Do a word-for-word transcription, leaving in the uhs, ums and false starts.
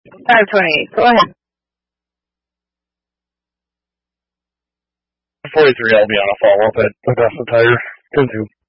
five twenty-eight. Go ahead. forty-three, I'll be on a follow-up at Augusta Tire. Continue.